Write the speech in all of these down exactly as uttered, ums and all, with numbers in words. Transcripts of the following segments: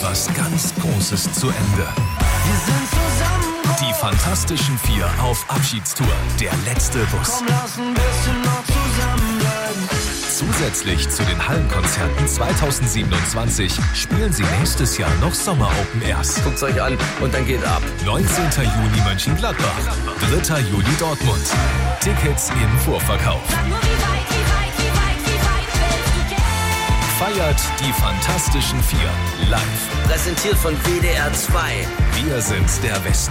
etwas ganz Großes zu Ende. Wir sind zusammen. Die Fantastischen Vier auf Abschiedstour. Der letzte Bus. Komm, lass ein bisschen noch zusammenbleiben. Zusätzlich zu den Hallenkonzerten zweitausendsiebenundzwanzig spielen sie nächstes Jahr noch Sommer-Open Airs. Guckt's euch an und dann geht ab. neunzehnten Juni Mönchengladbach, dritten Juli Dortmund. Tickets im Vorverkauf. Feiert die Fantastischen Vier live. Präsentiert von W D R zwei. Wir sind der Westen.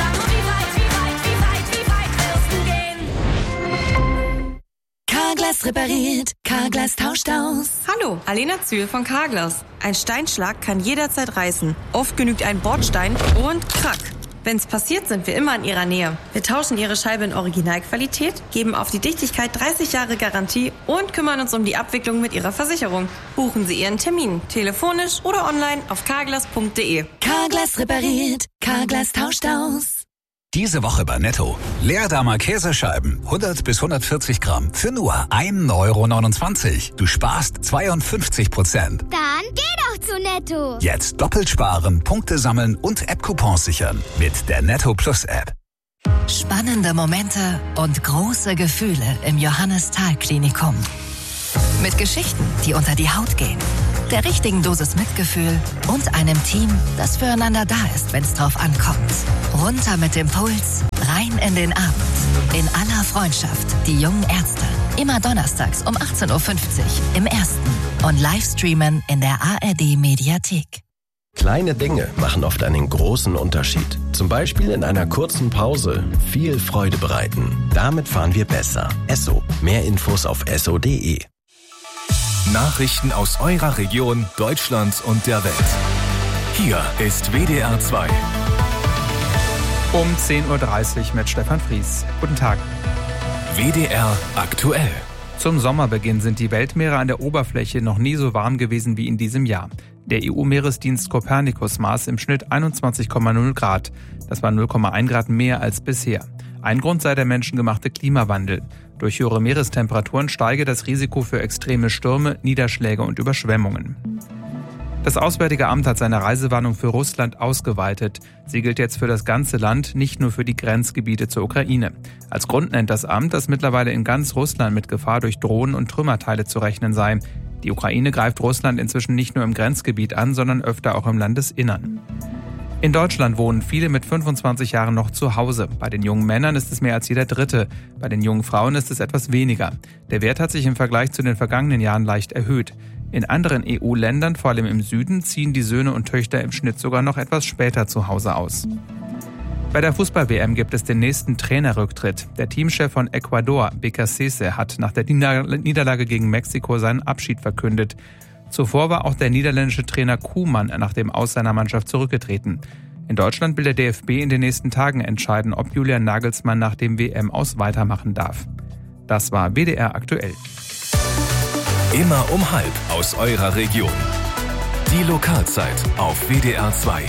Carglass repariert, Carglass tauscht aus. Hallo, Alena Zühl von Carglass. Ein Steinschlag kann jederzeit reißen. Oft genügt ein Bordstein und krack. Wenn's passiert, sind wir immer in Ihrer Nähe. Wir tauschen Ihre Scheibe in Originalqualität, geben auf die Dichtigkeit dreißig Jahre Garantie und kümmern uns um die Abwicklung mit Ihrer Versicherung. Buchen Sie Ihren Termin, telefonisch oder online auf carglass punkt de. Carglass repariert, Carglass tauscht aus. Diese Woche bei Netto. Leerdammer Käsescheiben, hundert bis hundertvierzig Gramm, für nur ein Euro neunundzwanzig. Du sparst zweiundfünfzig Prozent. Dann geh doch zu Netto. Jetzt doppelt sparen, Punkte sammeln und App-Coupons sichern. Mit der Netto Plus App. Spannende Momente und große Gefühle im Johannes-Thal-Klinikum. Mit Geschichten, die unter die Haut gehen. Der richtigen Dosis Mitgefühl und einem Team, das füreinander da ist, wenn es drauf ankommt. Runter mit dem Puls, rein in den Abend. In aller Freundschaft, die jungen Ärzte. Immer donnerstags um achtzehn Uhr fünfzig im Ersten. Und Livestreamen in der A R D-Mediathek. Kleine Dinge machen oft einen großen Unterschied. Zum Beispiel in einer kurzen Pause viel Freude bereiten. Damit fahren wir besser. Esso. Mehr Infos auf esso punkt de. Nachrichten aus eurer Region, Deutschland und der Welt. Hier ist W D R zwei. Um zehn Uhr dreißig mit Stefan Fries. Guten Tag. W D R aktuell. Zum Sommerbeginn sind die Weltmeere an der Oberfläche noch nie so warm gewesen wie in diesem Jahr. Der E U-Meeresdienst Copernicus maß im Schnitt einundzwanzig Komma null Grad. Das war null Komma eins Grad mehr als bisher. Ein Grund sei der menschengemachte Klimawandel. Durch höhere Meerestemperaturen steige das Risiko für extreme Stürme, Niederschläge und Überschwemmungen. Das Auswärtige Amt hat seine Reisewarnung für Russland ausgeweitet. Sie gilt jetzt für das ganze Land, nicht nur für die Grenzgebiete zur Ukraine. Als Grund nennt das Amt, dass mittlerweile in ganz Russland mit Gefahr durch Drohnen und Trümmerteile zu rechnen sei. Die Ukraine greift Russland inzwischen nicht nur im Grenzgebiet an, sondern öfter auch im Landesinnern. In Deutschland wohnen viele mit fünfundzwanzig Jahren noch zu Hause. Bei den jungen Männern ist es mehr als jeder Dritte. Bei den jungen Frauen ist es etwas weniger. Der Wert hat sich im Vergleich zu den vergangenen Jahren leicht erhöht. In anderen E U-Ländern, vor allem im Süden, ziehen die Söhne und Töchter im Schnitt sogar noch etwas später zu Hause aus. Bei der Fußball-W M gibt es den nächsten Trainerrücktritt. Der Teamchef von Ecuador, Becasese, hat nach der Niederlage gegen Mexiko seinen Abschied verkündet. Zuvor war auch der niederländische Trainer Koeman nach dem Aus seiner Mannschaft zurückgetreten. In Deutschland will der D F B in den nächsten Tagen entscheiden, ob Julian Nagelsmann nach dem W M-Aus weitermachen darf. Das war W D R aktuell. Immer um halb aus eurer Region. Die Lokalzeit auf W D R zwei.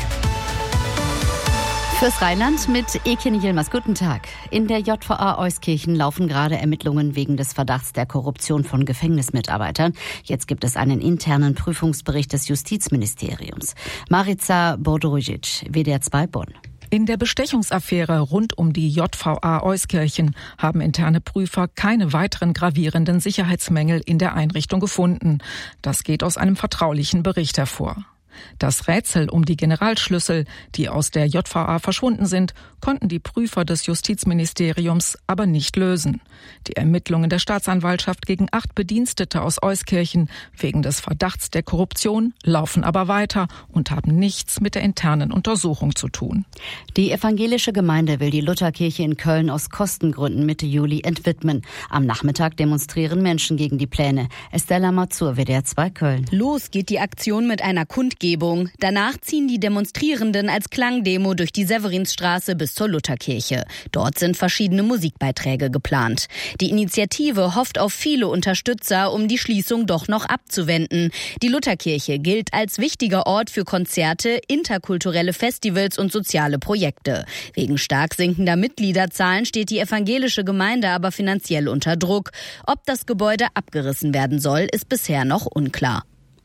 Fürs Rheinland mit Ekin Yilmaz. Guten Tag. In der J V A Euskirchen laufen gerade Ermittlungen wegen des Verdachts der Korruption von Gefängnismitarbeitern. Jetzt gibt es einen internen Prüfungsbericht des Justizministeriums. Marica Bordojic, W D R zwei Bonn. In der Bestechungsaffäre rund um die J V A Euskirchen haben interne Prüfer keine weiteren gravierenden Sicherheitsmängel in der Einrichtung gefunden. Das geht aus einem vertraulichen Bericht hervor. Das Rätsel um die Generalschlüssel, die aus der J V A verschwunden sind, konnten die Prüfer des Justizministeriums aber nicht lösen. Die Ermittlungen der Staatsanwaltschaft gegen acht Bedienstete aus Euskirchen wegen des Verdachts der Korruption laufen aber weiter und haben nichts mit der internen Untersuchung zu tun. Die evangelische Gemeinde will die Lutherkirche in Köln aus Kostengründen Mitte Juli entwidmen. Am Nachmittag demonstrieren Menschen gegen die Pläne. Estella Mazur, W D R zwei Köln. Los geht die Aktion mit einer Kundgebung. Danach ziehen die Demonstrierenden als Klangdemo durch die Severinsstraße bis zur Lutherkirche. Dort sind verschiedene Musikbeiträge geplant. Die Initiative hofft auf viele Unterstützer, um die Schließung doch noch abzuwenden. Die Lutherkirche gilt als wichtiger Ort für Konzerte, interkulturelle Festivals und soziale Projekte. Wegen stark sinkender Mitgliederzahlen steht die evangelische Gemeinde aber finanziell unter Druck. Ob das Gebäude abgerissen werden soll, ist bisher noch unklar.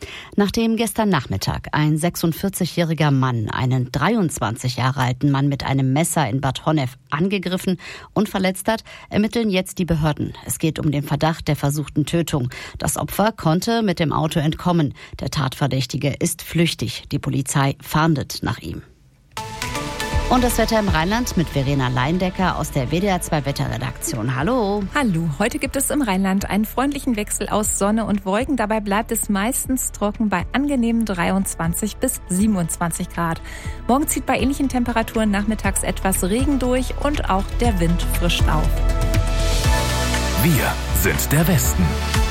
Nachdem gestern Nachmittag ein sechsundvierzigjähriger Mann einen dreiundzwanzig Jahre alten Mann mit einem Messer in Bad Honnef angegriffen und verletzt hat, ermitteln jetzt die Behörden. Es geht um den Verdacht der versuchten Tötung. Das Opfer konnte mit dem Auto entkommen. Der Tatverdächtige ist flüchtig. Die Polizei fahndet nach ihm. Und das Wetter im Rheinland mit Verena Leindecker aus der W D R zwei Wetterredaktion. Hallo. Hallo. Heute gibt es im Rheinland einen freundlichen Wechsel aus Sonne und Wolken. Dabei bleibt es meistens trocken bei angenehmen dreiundzwanzig bis siebenundzwanzig Grad. Morgen zieht bei ähnlichen Temperaturen nachmittags etwas Regen durch und auch der Wind frischt auf. Wir sind der Westen.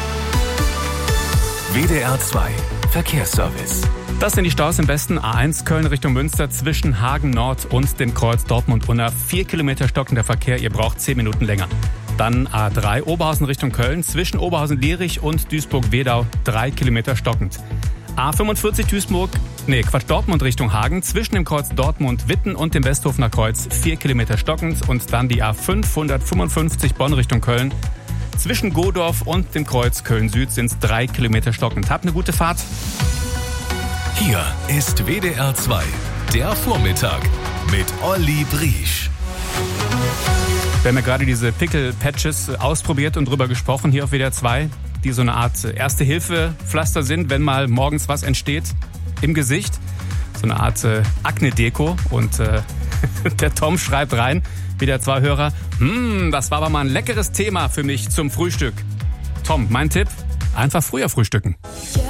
W D R zwei Verkehrsservice. Das sind die Staus im Westen. A eins Köln Richtung Münster zwischen Hagen Nord und dem Kreuz Dortmund-Unna. Vier Kilometer stockender Verkehr, ihr braucht zehn Minuten länger. Dann A drei Oberhausen Richtung Köln zwischen Oberhausen-Lierich und Duisburg-Wedau. Drei Kilometer stockend. A fünfundvierzig Duisburg, nee Quatsch, Dortmund Richtung Hagen zwischen dem Kreuz Dortmund-Witten und dem Westhofener Kreuz. Vier Kilometer stockend. Und dann die A fünfhundertfünfundfünfzig Bonn Richtung Köln. Zwischen Godorf und dem Kreuz Köln-Süd sind es drei Kilometer stockend. Habt eine gute Fahrt. Hier ist W D R zwei, der Vormittag mit Olli Briesch. Wir haben ja gerade diese Pickle-Patches ausprobiert und drüber gesprochen hier auf W D R zwei, die so eine Art Erste-Hilfe-Pflaster sind, wenn mal morgens was entsteht im Gesicht. So eine Art äh, Akne-Deko. Und äh, der Tom schreibt rein, W D R zwei Hörer, hm, das war aber mal ein leckeres Thema für mich zum Frühstück. Tom, mein Tipp, einfach früher frühstücken. Ja,